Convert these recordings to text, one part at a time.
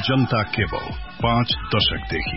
जनता cable 5 दशकदेखि।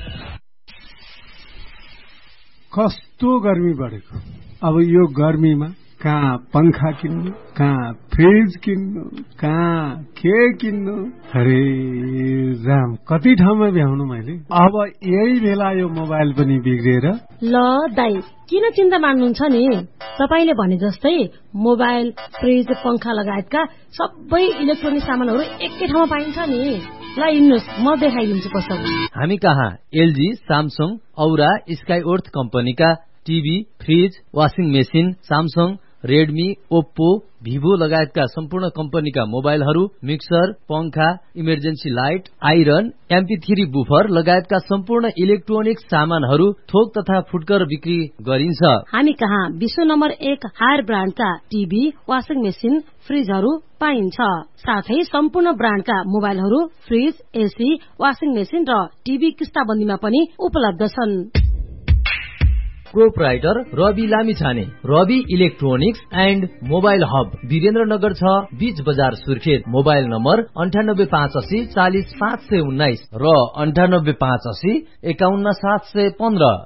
कस्तो गर्मी बढेको। अब यो गर्मीमा कहाँ पंखा किन्नु, कहाँ फ्रिज किन्नु, कहाँ के किन्नु, अरे राम कति ठाउँमा भ्याउनु मैले। अब यही बेला यो मोबाइल पनि बिग्रेर। ल दाइ किन चिन्ता मान्नुहुन्छ नि, तपाईले भने जस्तै मोबाइल, फ्रिज, पंखा लगायतका सबै इलेक्ट्रोनिक सामानहरू एकै ठाउँमा पाइन्छ नि। ल हिँड्नुस् म देखाइदिन्छु कस्तो। हामी कहाँ एलजी, सामसङ, औरा, स्काइवर्थ कम्पनीका TV, fridge, washing machine, Samsung, Redmi, Oppo, Vivo लगायतका सम्पूर्ण कम्पनीका मोबाइलहरू, मिक्सर, पंखा, emergency light, iron, MP3 buffer लगायतका सम्पूर्ण इलेक्ट्रोनिक सामानहरू थोक तथा फुटकर बिक्री गरिन्छ। हामी कहाँ विश्व number 1 higher ब्रान्डका TV, washing machine, फ्रिजहरू पाइन्छ। साथै सम्पूर्ण ब्रान्डका मोबाइलहरू, फ्रिज, एसी, वाशिङ मेसिन र टिभी किस्ताबन्दीमा पनि उपलब्ध छन्। Proprietor Rabi Lamichhane, Rabi electronics and mobile hub, Birendranagar 6, बीच बजार सुर्खेत। मोबाइल नम्बर 9858 40 519 र 9858 51 715।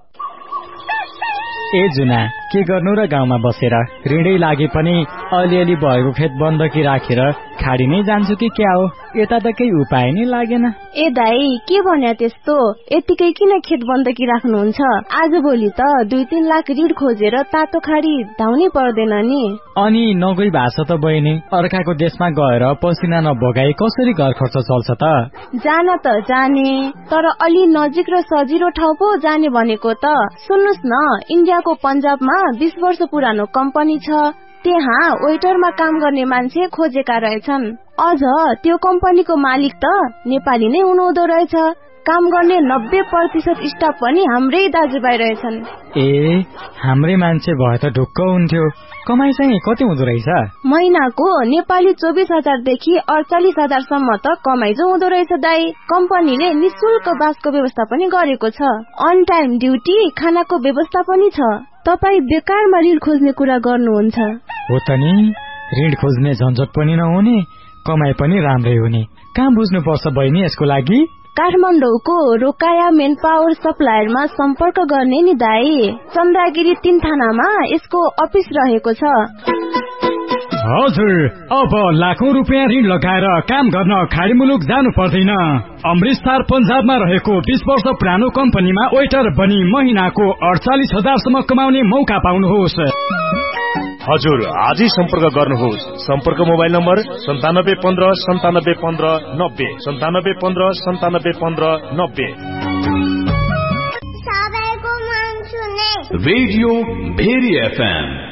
ए जुना के गर्नु र गाउँमा बसेर, ऋणै लागे पनि अलिअलि भएको खेत बन्दकी राखेर खाडी नै जान्छु कि क्या हो, यता त केही उपाय नै लागेन। ए दाई के भन्या त्यस्तो, यतिकै किन खेत बन्दकी राख्नुहुन्छ, आज भोलि त 2-3 लाख ऋण खोजेर तातो खाडी धाउनै पर्दैन नि। अनि नगई भाषा त बहिनी, अर्काको देशमा गएर पसिना नबगाई कसरी घर खर्च चल्छ त। जान त जाने, तर अलि नजिक र सजिलो ठाउँ पो जाने भनेको त। सुन्नुस् न, इन्डियाको पन्जाबमा 20 वर्ष पुरानो कम्पनी छ, त्यहाँ वेटरमा काम गर्ने मान्छे खोजेका रहेछन्। अझ त्यो कम्पनीको मालिक त नेपाली नै हुनुहुँदो रहेछ। काम गर्ने 90% स्टाफ पनि हाम्रै दाजुभाइ रहेछन्। ए हाम्रै मान्छे भए त ढुक्क हुन्थ्यो। कमाई चाहिँ कति हुँदो रहेछ? महिनाको नेपाली 24,000 देखि 48,000 सम्म त कमाई जो हुँदो रहेछ दाई। कम्पनीले निशुल्क बासको व्यवस्था पनि गरेको छ, अन टाइम ड्युटी, खानाको व्यवस्था पनि छ। तपाई बेकारमा ऋण खोज्ने कुरा गर्नुहुन्छ? हो त नि, ऋण खोज्ने झन्झट पनि नहुने, कमाई पनि राम्रै हुने। कहाँ बुझ्नु पर्छ बहिनी यसको लागि? काठमाडौँको रोकाया मेन पावर सप्लायरमा सम्पर्क गर्ने नि दाई। चन्द्रगिरी 3 थानामा यसको अफिस रहेको छ। हजुर, अब लाखौं रुपियाँ ऋण लगाएर काम गर्न खाडी मुलुक जानु पर्दैन। अमृतसर पन्जाबमा रहेको 20 वर्ष पुरानो कम्पनीमा वेटर बनी महिनाको 48,000 सम्म कमाउने मौका पाउनुहोस्। हजुर आजै सम्पर्क गर्नुहोस्। सम्पर्क mobile number 9715 9715 90 9715 9715 90। Radio very FM